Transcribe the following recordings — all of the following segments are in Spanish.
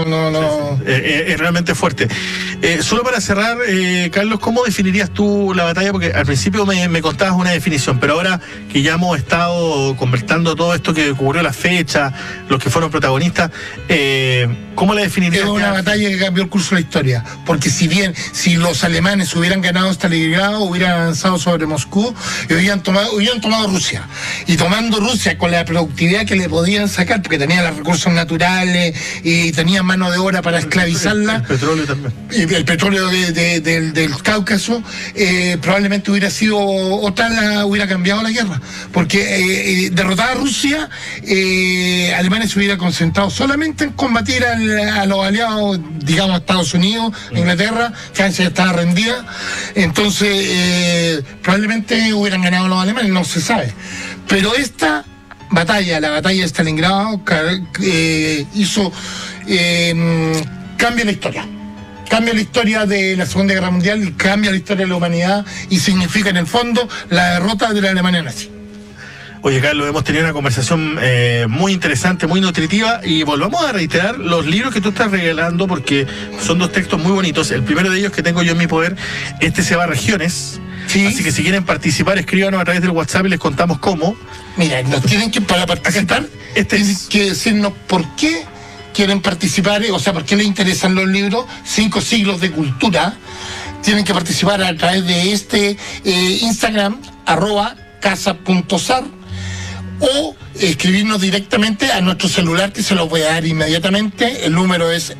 no. Es realmente fuerte. Solo para cerrar, Carlos, ¿cómo definirías tú la batalla? Porque al principio me contabas una definición, pero ahora que ya hemos estado conversando todo esto que ocurrió, la fecha, los que fueron protagonistas, ¿cómo la definirías? Es una batalla que cambió el curso de la historia, porque si los alemanes hubieran ganado Stalingrado, hubieran avanzado sobre Moscú y hubieran tomado Rusia. Y tomando Rusia con la productividad que le podían sacar, porque tenían los recursos naturales y tenían mano de obra para esclavizarla. El petróleo también. Y el petróleo del Cáucaso, probablemente hubiera sido hubiera cambiado la guerra. Porque derrotada Rusia, Alemania se hubiera concentrado solamente en combatir a los aliados, digamos, Estados Unidos, Inglaterra. Francia estaba rendida. Entonces, probablemente hubieran ganado los alemanes, no se sabe. Pero esta batalla, la batalla de Stalingrado, cambia la historia. Cambia la historia de la Segunda Guerra Mundial y cambia la historia de la humanidad y significa en el fondo la derrota de la Alemania nazi. Oye, Carlos, hemos tenido una conversación muy interesante, muy nutritiva, y volvamos a reiterar los libros que tú estás regalando, porque son dos textos muy bonitos. El primero de ellos que tengo yo en mi poder, se va a regiones. Sí. Así que si quieren participar, escríbanos a través del WhatsApp y les contamos cómo. Mira, nos tienen que, para participar, tienen que decirnos por qué quieren participar, o sea, por qué les interesan los libros, 5 siglos de cultura. Tienen que participar a través de Instagram, @casa.sar, o escribirnos directamente a nuestro celular, que se los voy a dar inmediatamente. El número es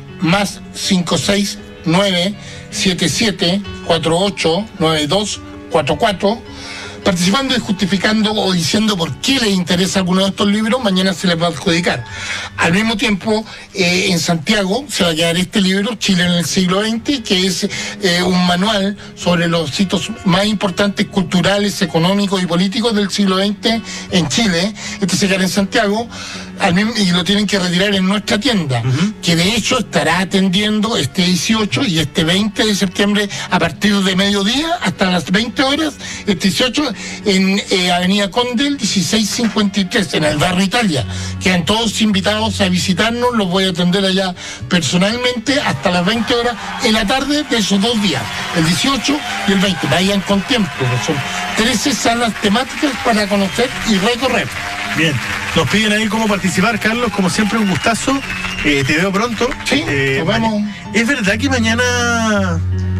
+569 77 48 92 44, participando y justificando o diciendo por qué les interesa alguno de estos libros. Mañana se les va a adjudicar. Al mismo tiempo, en Santiago se va a quedar este libro, Chile en el siglo XX, que es un manual sobre los hitos más importantes culturales, económicos y políticos del siglo XX en Chile. Este se queda en Santiago y lo tienen que retirar en nuestra tienda, que de hecho estará atendiendo este 18 y este 20 de septiembre a partir de mediodía hasta las 20 horas, este 18 en Avenida Condel 1653, en el barrio Italia. Quedan todos invitados a visitarnos, los voy a atender allá personalmente hasta las 20 horas en la tarde de esos 2 días, el 18 y el 20. Vayan con tiempo, son 13 salas temáticas para conocer y recorrer. Bien, nos piden ahí cómo participar, Carlos, como siempre un gustazo, te veo pronto. Sí, nos vemos. Es verdad que mañana...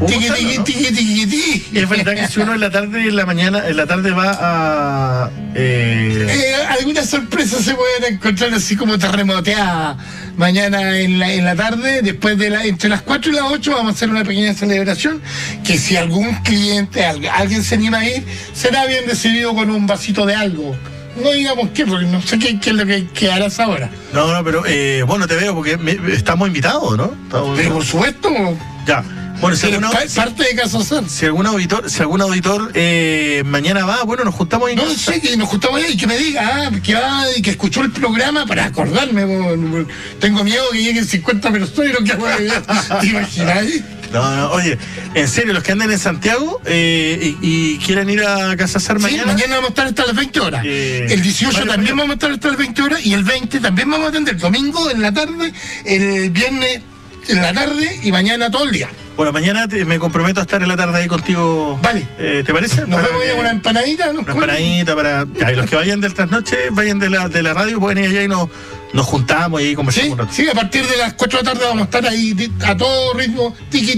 Es verdad que si uno en la tarde va a... algunas sorpresas se pueden encontrar así como terremoteadas. Mañana en la tarde, después entre las 4 y las 8, vamos a hacer una pequeña celebración, que si algún cliente, alguien se anima a ir, será bien recibido con un vasito de algo. No digamos qué, porque no sé qué es lo que harás ahora. No, pero bueno, te veo porque estamos invitados, ¿no? Pero por supuesto. Ya. Bueno, parte de Casa Sar. Si algún auditor mañana va, bueno, nos juntamos ahí. No sé, que nos juntamos ahí y que me diga que va y que escuchó el programa para acordarme. Tengo miedo que lleguen 50 personas y no que ¿te imaginas? No, oye, en serio, los que anden en Santiago y quieran ir a Casa Sar mañana. Sí, mañana vamos a estar hasta las 20 horas. El 18 también vamos a estar hasta las 20 horas y el 20 también vamos a atender. Domingo en la tarde, el viernes en la tarde y mañana todo el día. Bueno, mañana me comprometo a estar en la tarde ahí contigo. Vale. ¿Te parece? Nos vemos ya con una empanadita. Una empanadita para... Y los que vayan del trasnoche, vayan de la radio, pueden ir allá y nos juntamos y ahí conversamos un rato. Sí, a partir de las 4 de la tarde vamos a estar ahí a todo ritmo.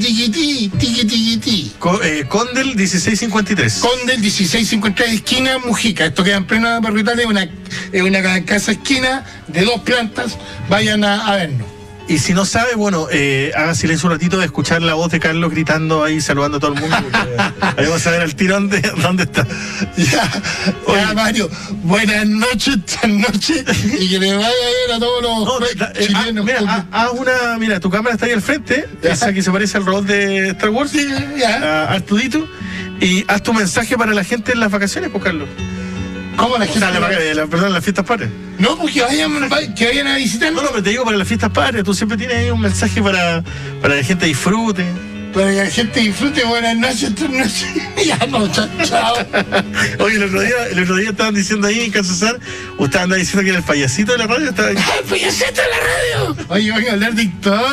Tiqui. Condel 1653. Condel 1653, esquina Mujica. Esto queda en plena barrio Italia, es una casa esquina de 2 plantas. Vayan a vernos. Y si no sabe, bueno, haga silencio un ratito de escuchar la voz de Carlos gritando ahí, saludando a todo el mundo. Ahí vamos a ver al tirón de dónde está. Ya, Mario, buenas noches, esta noche, y que le vaya bien a todos los chilenos. Mira, tu cámara está ahí al frente, esa que se parece al robot de Star Wars, Artudito, y haz tu mensaje para la gente en las vacaciones, pues, Carlos. ¿Cómo la gente? Perdón, las fiestas patrias. No, pues que vayan a visitarnos. No, pero te digo para las fiestas patrias. Tú siempre tienes ahí un mensaje para que la gente disfrute. Para que la gente disfrute. Buenas noches, Ya, no, chao. Oye, el otro día estaban diciendo ahí en Casa Sar, usted anda diciendo que era el payasito de la radio. ¡El payasito de la radio! Oye, van a hablar de historia.